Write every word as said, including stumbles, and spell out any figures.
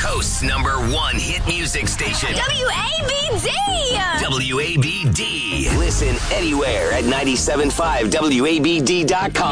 Coast's number one hit music station. W A B D! W A B D. Listen anywhere at nine seven five W A B D dot com.